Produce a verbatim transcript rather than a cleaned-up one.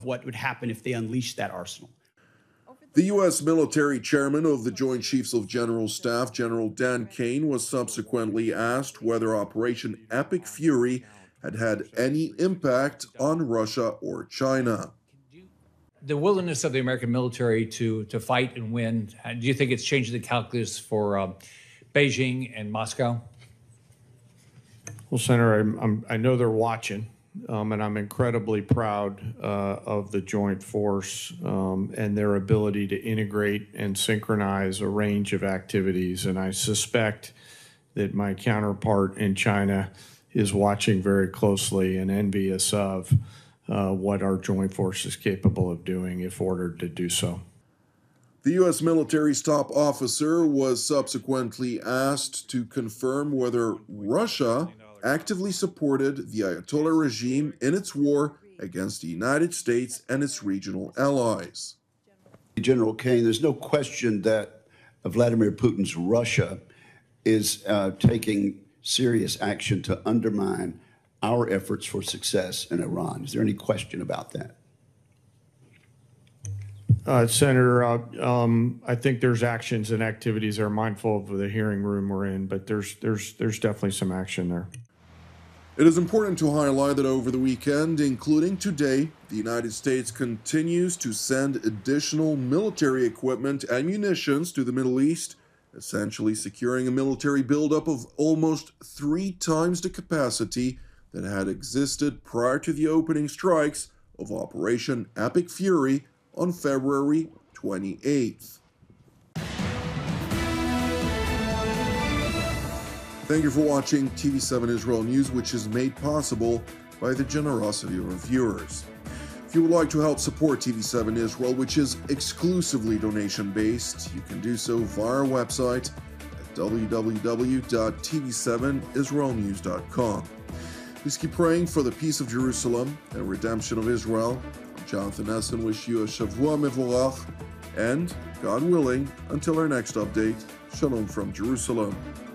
what would happen if they unleashed that arsenal. The U S military chairman of the Joint Chiefs of General Staff, General Dan Kane, was subsequently asked whether Operation Epic Fury had had any impact on Russia or China. The willingness of the American military to to fight and win, do you think it's changed the calculus for uh, Beijing and Moscow? Well, Senator, I'm, I'm, I know they're watching, um, and I'm incredibly proud uh, of the joint force um, and their ability to integrate and synchronize a range of activities. And I suspect that my counterpart in China is watching very closely and envious of Uh, what our joint force is capable of doing if ordered to do so. The U S military's top officer was subsequently asked to confirm whether Russia actively supported the Ayatollah regime in its war against the United States and its regional allies. General Kane, there's no question that Vladimir Putin's Russia is uh, taking serious action to undermine our efforts for success in Iran. Is there any question about that? Uh, Senator, uh, um, I think there's actions and activities that are mindful of the hearing room we're in, but there's there's there's definitely some action there. It is important to highlight that over the weekend, including today, the United States continues to send additional military equipment and munitions to the Middle East, essentially securing a military buildup of almost three times the capacity that had existed prior to the opening strikes of Operation Epic Fury on February twenty-eighth. Thank you for watching T V seven Israel News, which is made possible by the generosity of our viewers. If you would like to help support T V seven Israel, which is exclusively donation-based, you can do so via our website at w w w dot t v seven israel news dot com. Please keep praying for the peace of Jerusalem and redemption of Israel. I'm Jonathan Essen, wish you a Shavua Mevorach, and, God willing, until our next update, Shalom from Jerusalem.